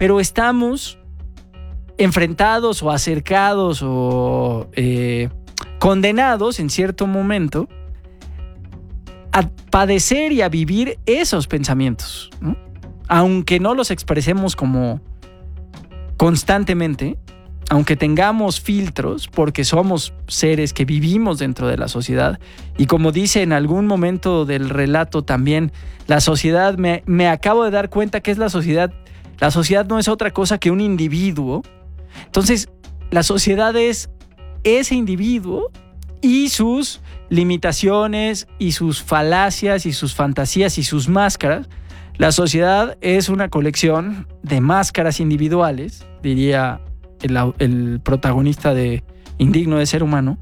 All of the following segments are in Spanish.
pero estamos enfrentados o acercados o condenados en cierto momento a padecer y a vivir esos pensamientos, ¿no? Aunque no los expresemos como constantemente, aunque tengamos filtros, porque somos seres que vivimos dentro de la sociedad, y como dice en algún momento del relato también, la sociedad, me acabo de dar cuenta que es la sociedad no es otra cosa que un individuo. Entonces, la sociedad es ese individuo y sus limitaciones y sus falacias y sus fantasías y sus máscaras. La sociedad es una colección de máscaras individuales, diría el protagonista de Indigno de Ser Humano.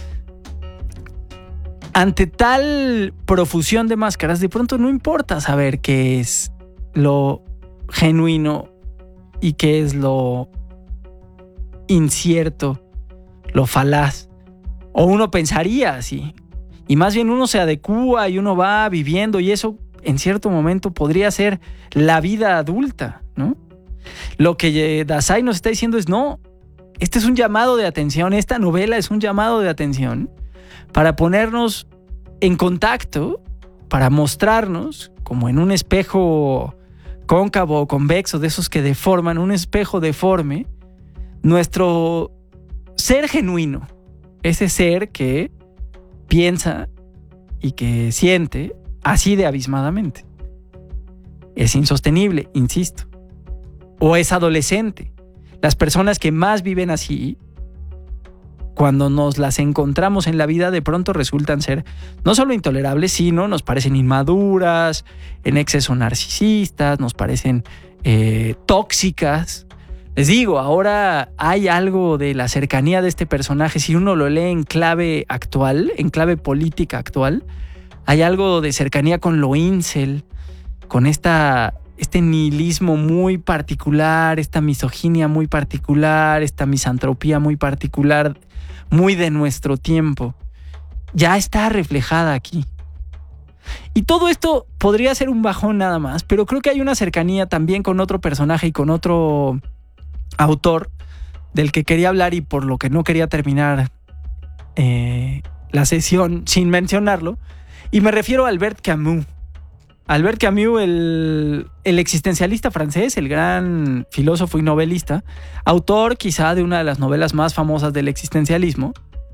Ante tal profusión de máscaras, de pronto no importa saber qué es lo genuino y qué es lo incierto, lo falaz. O uno pensaría así. Y más bien uno se adecúa y uno va viviendo, y eso en cierto momento podría ser la vida adulta, ¿no? Lo que Dazai nos está diciendo es no, este es un llamado de atención, esta novela es un llamado de atención para ponernos en contacto, para mostrarnos como en un espejo cóncavo o convexo, de esos que deforman, un espejo deforme, nuestro ser genuino, ese ser que piensa y que siente así de abismadamente. Es insostenible, insisto. O es adolescente. Las personas que más viven así, cuando nos las encontramos en la vida, de pronto resultan ser no solo intolerables, sino nos parecen inmaduras, en exceso narcisistas, nos parecen tóxicas. Les digo, ahora hay algo de la cercanía de este personaje. Si uno lo lee en clave actual, en clave política actual, hay algo de cercanía con lo incel, con este nihilismo muy particular, esta misoginia muy particular, esta misantropía muy particular, muy de nuestro tiempo. Ya está reflejada aquí. Y todo esto podría ser un bajón nada más, pero creo que hay una cercanía también con otro personaje y con otro autor del que quería hablar y por lo que no quería terminar la sesión sin mencionarlo. Y me refiero a Albert Camus. Albert Camus, el existencialista francés, el gran filósofo y novelista, autor quizá de una de las novelas más famosas del existencialismo,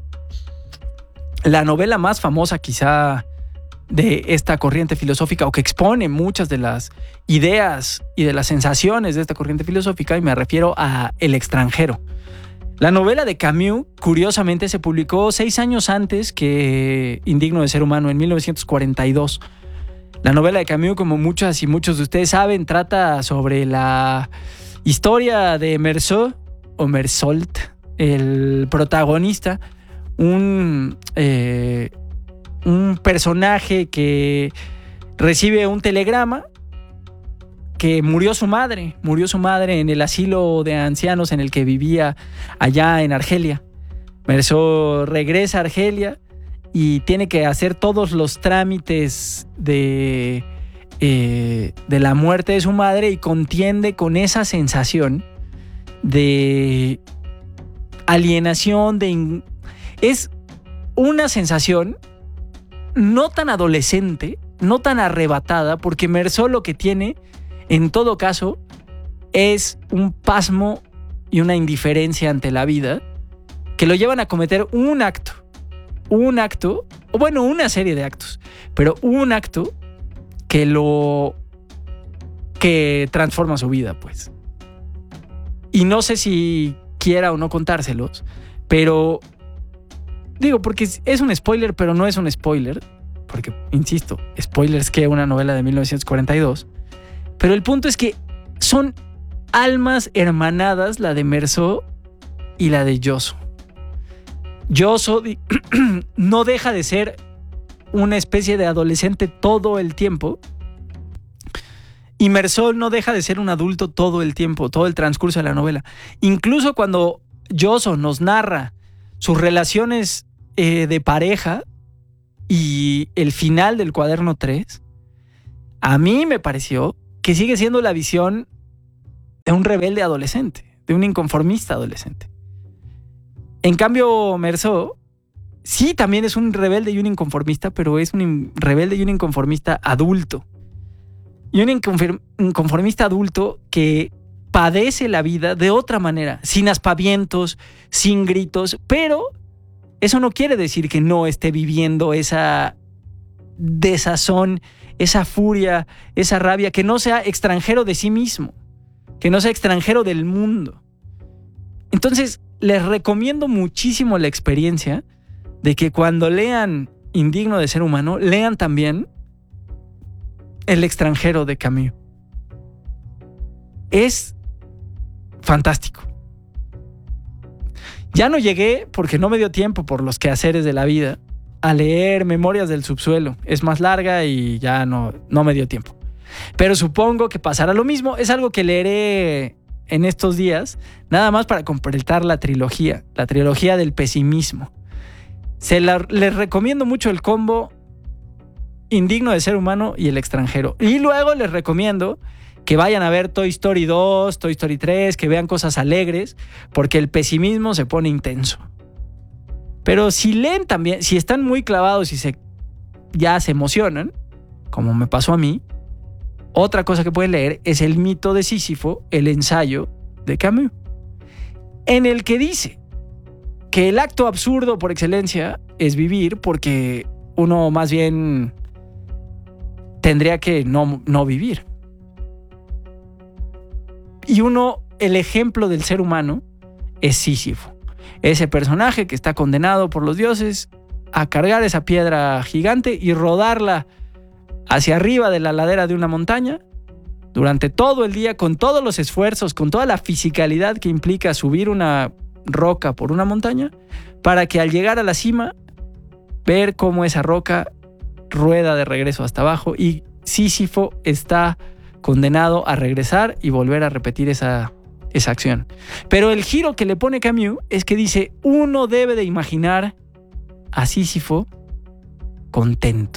la novela más famosa quizá de esta corriente filosófica, o que expone muchas de las ideas y de las sensaciones de esta corriente filosófica, y me refiero a El extranjero. La novela de Camus, curiosamente, se publicó 6 años antes que Indigno de Ser Humano, en 1942. La novela de Camus, como muchas y muchos de ustedes saben, trata sobre la historia de Meursault, o Meursault, el protagonista, un personaje que recibe un telegrama que murió su madre en el asilo de ancianos en el que vivía allá en Argelia. Meursault regresa a Argelia y tiene que hacer todos los trámites de la muerte de su madre, y contiende con esa sensación de alienación, es una sensación no tan adolescente, no tan arrebatada, porque Meursault lo que tiene, en todo caso, es un pasmo y una indiferencia ante la vida que lo llevan a cometer un acto, o bueno, una serie de actos, pero un acto que transforma su vida, pues. Y no sé si quiera o no contárselos, pero digo, porque es un spoiler, pero no es un spoiler, porque, insisto, spoilers que una novela de 1942, pero el punto es que son almas hermanadas, la de Meursault y la de Yosso. Yosso no deja de ser una especie de adolescente todo el tiempo, y Meursault no deja de ser un adulto todo el tiempo, todo el transcurso de la novela. Incluso cuando Yosso nos narra sus relaciones de pareja y el final del cuaderno 3, a mí me pareció que sigue siendo la visión de un rebelde adolescente, de un inconformista adolescente. En cambio, Meursault sí también es un rebelde y un inconformista, pero es un rebelde y un inconformista adulto. Y un inconformista adulto que padece la vida de otra manera, sin aspavientos, sin gritos, pero eso no quiere decir que no esté viviendo esa desazón, esa furia, esa rabia, que no sea extranjero de sí mismo, que no sea extranjero del mundo. Entonces, les recomiendo muchísimo la experiencia de que cuando lean Indigno de ser humano, lean también El extranjero de Camus. Es fantástico. Ya no llegué, porque no me dio tiempo por los quehaceres de la vida, a leer Memorias del subsuelo. Es más larga y ya no me dio tiempo. Pero supongo que pasará lo mismo. Es algo que leeré en estos días, nada más para completar la trilogía del pesimismo. Les recomiendo mucho el combo Indigno de ser humano y El extranjero. Y luego les recomiendo que vayan a ver Toy Story 2, Toy Story 3, que vean cosas alegres, porque el pesimismo se pone intenso. Pero si leen también, si están muy clavados y ya se emocionan, como me pasó a mí, otra cosa que pueden leer es El mito de Sísifo, el ensayo de Camus, en el que dice que el acto absurdo por excelencia es vivir, porque uno más bien tendría que no vivir. Y el ejemplo del ser humano es Sísifo, ese personaje que está condenado por los dioses a cargar esa piedra gigante y rodarla hacia arriba de la ladera de una montaña durante todo el día, con todos los esfuerzos, con toda la fisicalidad que implica subir una roca por una montaña, para que al llegar a la cima, ver cómo esa roca rueda de regreso hasta abajo y Sísifo está condenado a regresar y volver a repetir esa acción. Pero el giro que le pone Camus es que dice: uno debe de imaginar a Sísifo contento.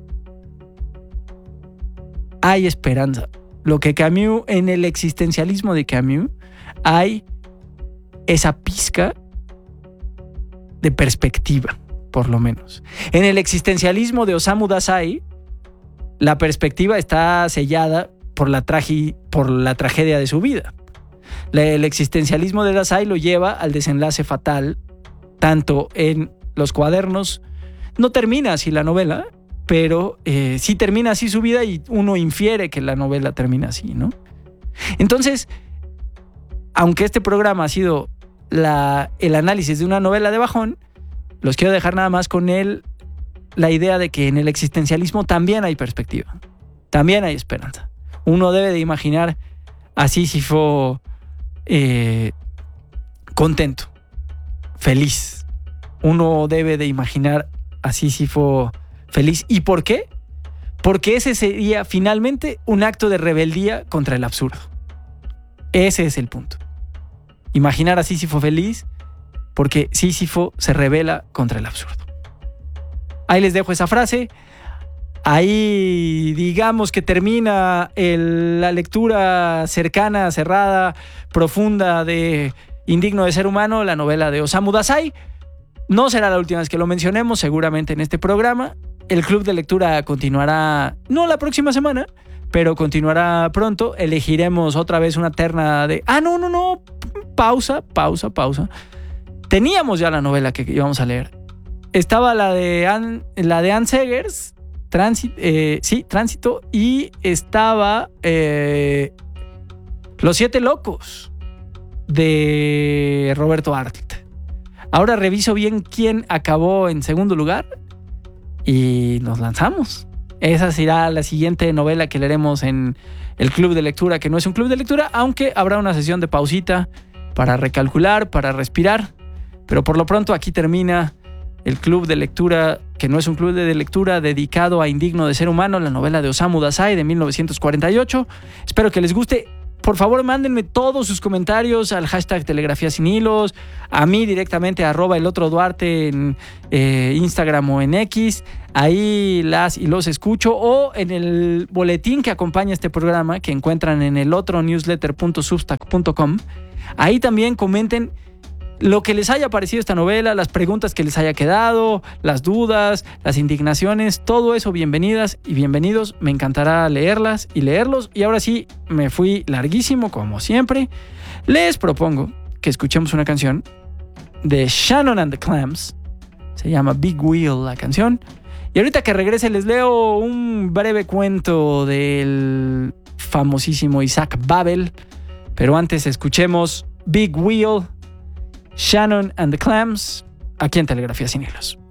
Hay esperanza. Lo que Camus, en el existencialismo de Camus, hay esa pizca de perspectiva, por lo menos. En el existencialismo de Osamu Dazai, la perspectiva está sellada por la tragedia de su vida. El existencialismo de Dazai lo lleva al desenlace fatal, tanto en los cuadernos. No termina así la novela, pero sí termina así su vida y uno infiere que la novela termina así, ¿no? Entonces, aunque este programa ha sido el análisis de una novela de bajón, los quiero dejar nada más con la idea de que en el existencialismo también hay perspectiva, también hay esperanza. Uno debe de imaginar a Sísifo contento, feliz. Uno debe de imaginar a Sísifo feliz. ¿Y por qué? Porque ese sería finalmente un acto de rebeldía contra el absurdo. Ese es el punto. Imaginar a Sísifo feliz, porque Sísifo se rebela contra el absurdo. Ahí les dejo esa frase. Ahí digamos que termina la lectura cercana, cerrada, profunda de Indigno de ser humano, la novela de Osamu Dazai. No será la última vez que lo mencionemos, seguramente en este programa. El club de lectura continuará, no la próxima semana, pero continuará pronto. Elegiremos otra vez una terna de... no. Pausa. Teníamos ya la novela que íbamos a leer. Estaba la de Anne Segers, Tránsito, y estaba Los Siete Locos de Roberto Arlt. Ahora reviso bien quién acabó en segundo lugar y nos lanzamos. Esa será la siguiente novela que leeremos en el club de lectura, que no es un club de lectura, aunque habrá una sesión de pausita para recalcular, para respirar. Pero por lo pronto aquí termina el club de lectura, que no es un club de lectura, dedicado a Indigno de ser humano, la novela de Osamu Dazai de 1948. Espero que les guste. Por favor, mándenme todos sus comentarios al hashtag Telegrafía Sin Hilos, a mí directamente, @elOtroDuarte en Instagram o en X. Ahí las y los escucho, o en el boletín que acompaña este programa, que encuentran en elotronewsletter.substack.com. facebook.com. Ahí también comenten lo que les haya parecido esta novela, las preguntas que les haya quedado, las dudas, las indignaciones, todo eso, bienvenidas y bienvenidos. Me encantará leerlas y leerlos. Y ahora sí, me fui larguísimo, como siempre. Les propongo que escuchemos una canción de Shannon and the Clams. Se llama Big Wheel la canción. Y ahorita que regrese les leo un breve cuento del famosísimo Isaac Babel. Pero antes escuchemos Big Wheel, Shannon and the Clams, aquí en Telegrafía Sin Hilos.